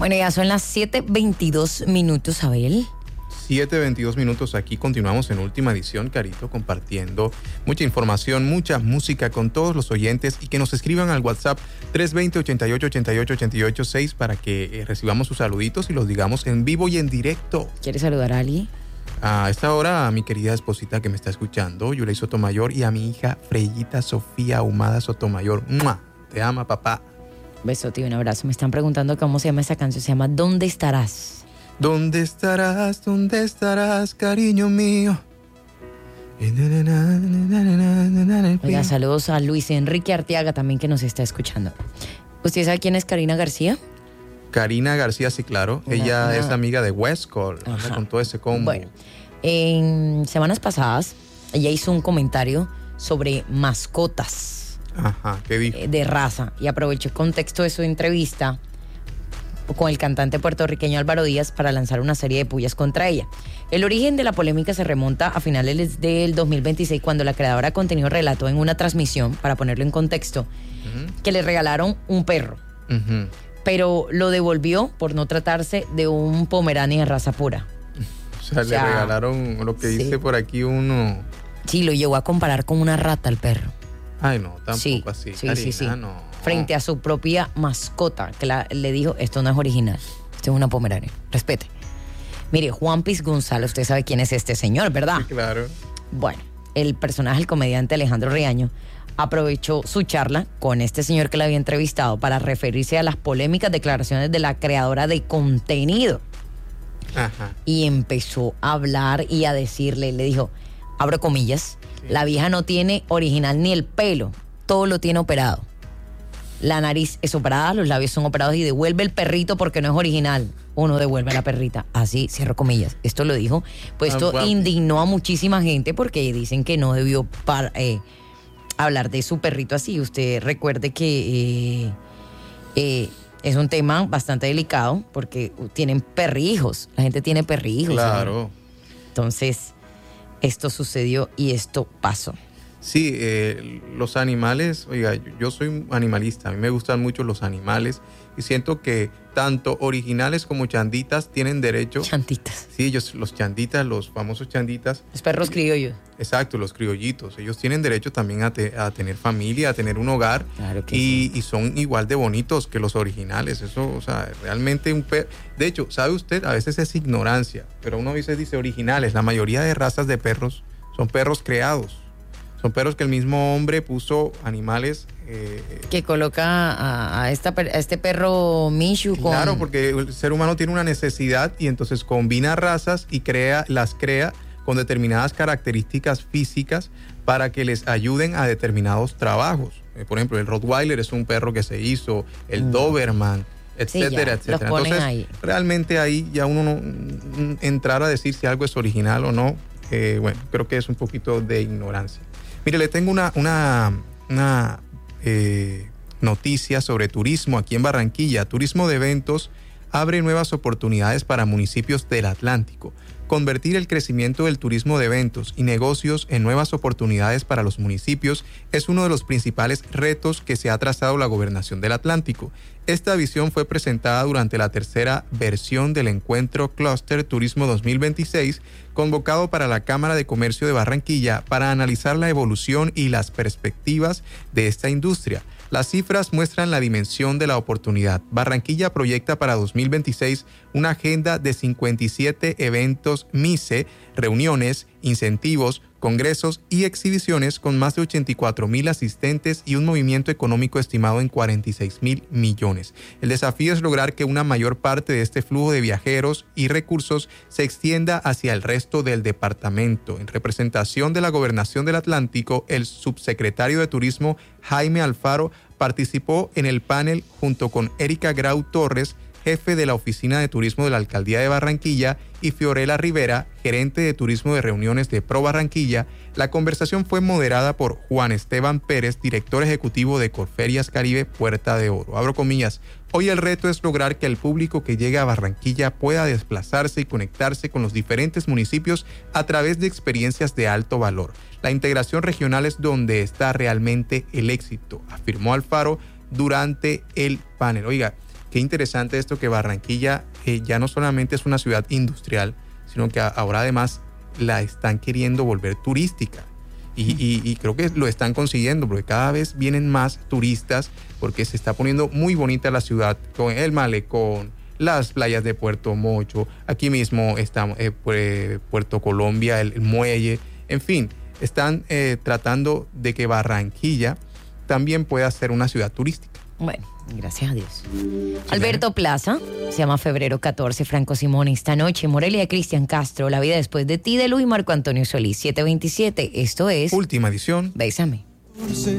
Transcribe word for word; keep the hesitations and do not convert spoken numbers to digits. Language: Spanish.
Bueno, ya son las siete veintidós minutos, Abel. siete veintidós minutos, aquí continuamos en última edición, Carito, compartiendo mucha información, mucha música con todos los oyentes y que nos escriban al WhatsApp tres dos cero, ochenta y ocho, ochenta y ocho, ochenta y ocho, seis para que eh, recibamos sus saluditos y los digamos en vivo y en directo. ¿Quieres saludar a alguien? A esta hora a mi querida esposita que me está escuchando, Yulei Sotomayor, y a mi hija Freyita Sofía Ahumada Sotomayor. ¡Mua! Te ama, papá. Besote y un abrazo. Me están preguntando cómo se llama esa canción. Se llama ¿Dónde estarás? ¿Dónde estarás? ¿Dónde estarás, cariño mío? Oiga, saludos a Luis Enrique Arteaga también que nos está escuchando. ¿Usted sabe quién es Karina García? Karina García, sí, claro. Una, Ella una... es amiga de Westcott, con todo ese combo. Bueno, en semanas pasadas ella hizo un comentario sobre mascotas. Ajá, ¿qué dijo? De raza, y aprovechó el contexto de su entrevista con el cantante puertorriqueño Álvaro Díaz para lanzar una serie de pullas contra ella. El origen de la polémica se remonta a finales del dos mil veintiséis, cuando la creadora de contenido relató en una transmisión, para ponerlo en contexto, uh-huh. que le regalaron un perro, uh-huh. pero lo devolvió por no tratarse de un pomerania de raza pura. O sea, o sea, le regalaron lo que sí. dice por aquí uno... Sí, lo llevó a comparar con una rata al perro. Ay, no, tampoco sí, así. Sí, Karina, sí, sí. No. Frente a su propia mascota, que la, le dijo, esto no es original, esto es una pomerania, respete. Mire, Juan Piz González, usted sabe quién es este señor, ¿verdad? Sí, claro. Bueno, el personaje, el comediante Alejandro Riaño, aprovechó su charla con este señor que le había entrevistado para referirse a las polémicas declaraciones de la creadora de contenido. Ajá. Y empezó a hablar y a decirle, le dijo, abro comillas, sí. la vieja no tiene original ni el pelo, todo lo tiene operado. La nariz es operada, los labios son operados y devuelve el perrito porque no es original. Uno devuelve a la perrita. Así, cierro comillas. Esto lo dijo. Pues esto ah, indignó a muchísima gente porque dicen que no debió par, eh, hablar de su perrito así. Usted recuerde que eh, eh, es un tema bastante delicado porque tienen perrijos. La gente tiene perrijos. Claro. ¿no? Entonces, esto sucedió y esto pasó. Sí, eh, los animales, oiga, yo soy animalista, a mí me gustan mucho los animales y siento que tanto originales como chanditas tienen derecho. Chanditas. Sí, ellos, los chanditas, los famosos chanditas. Los perros criollos. Exacto, los criollitos. Ellos tienen derecho también a, te, a tener familia, a tener un hogar. Claro que y, sí. y son igual de bonitos que los originales. Eso, o sea, realmente un perro. De hecho, ¿sabe usted? A veces es ignorancia, pero uno a veces dice originales. La mayoría de razas de perros son perros creados. Son perros que el mismo hombre puso animales... Eh, que coloca a, a, esta, a este perro Mishu con... Claro, porque el ser humano tiene una necesidad y entonces combina razas y crea, las crea con determinadas características físicas para que les ayuden a determinados trabajos. Eh, por ejemplo, el Rottweiler es un perro que se hizo, el mm. Doberman, etcétera, sí, ya, etcétera. Entonces, ahí. realmente ahí ya uno no entrar a decir si algo es original o no, eh, bueno, creo que es un poquito de ignorancia. Mire, le tengo una, una, una eh, noticia sobre turismo aquí en Barranquilla. Turismo de eventos abre nuevas oportunidades para municipios del Atlántico. Convertir el crecimiento del turismo de eventos y negocios en nuevas oportunidades para los municipios es uno de los principales retos que se ha trazado la Gobernación del Atlántico. Esta visión fue presentada durante la tercera versión del encuentro Cluster Turismo dos mil veintiséis, convocado para la Cámara de Comercio de Barranquilla para analizar la evolución y las perspectivas de esta industria. Las cifras muestran la dimensión de la oportunidad. Barranquilla proyecta para dos mil veintiséis una agenda de cincuenta y siete eventos M I C E, reuniones, incentivos, congresos y exhibiciones con más de ochenta y cuatro mil asistentes y un movimiento económico estimado en cuarenta y seis mil millones. El desafío es lograr que una mayor parte de este flujo de viajeros y recursos se extienda hacia el resto del departamento. En representación de la Gobernación del Atlántico, el subsecretario de Turismo, Jaime Alfaro, participó en el panel junto con Erika Grau Torres, jefe de la Oficina de Turismo de la Alcaldía de Barranquilla, y Fiorella Rivera, gerente de Turismo de Reuniones de Pro Barranquilla. La conversación fue moderada por Juan Esteban Pérez, director ejecutivo de Corferias Caribe Puerta de Oro. Abro comillas, hoy el reto es lograr que el público que llega a Barranquilla pueda desplazarse y conectarse con los diferentes municipios a través de experiencias de alto valor. La integración regional es donde está realmente el éxito, afirmó Alfaro durante el panel. Oiga, qué interesante esto que Barranquilla eh, ya no solamente es una ciudad industrial, sino que a, ahora además la están queriendo volver turística. Y, y, y creo que lo están consiguiendo, porque cada vez vienen más turistas, porque se está poniendo muy bonita la ciudad con el malecón, las playas de Puerto Mocho, aquí mismo está eh, Puerto Colombia, el, el muelle, en fin, están eh, tratando de que Barranquilla también pueda ser una ciudad turística. Bueno, gracias a Dios. Alberto Plaza, se llama Febrero catorce, Franco Simón, esta noche, Morelia, Cristian Castro, La vida después de ti, de Luis Marco Antonio Solís, siete veintisiete, esto es... Última edición. Bésame.